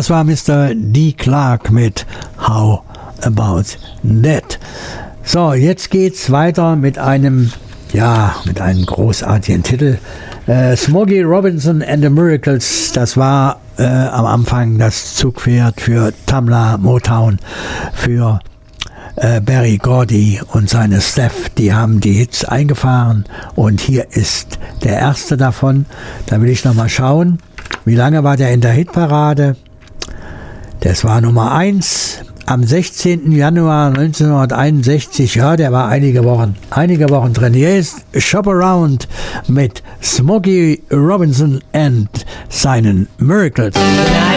Das war Mr. D. Clark mit How About That. So, jetzt geht's weiter mit einem großartigen Titel. Smokey Robinson and the Miracles, das war am Anfang das Zugpferd für Tamla Motown, für Berry Gordy und seine Steph, die haben die Hits eingefahren und hier ist der erste davon. Da will ich nochmal schauen, wie lange war der in der Hitparade? Das war Nummer 1 am 16. Januar 1961. Ja, der war einige Wochen drin. Hier ist Shop Around mit Smokey Robinson and seinen Miracles.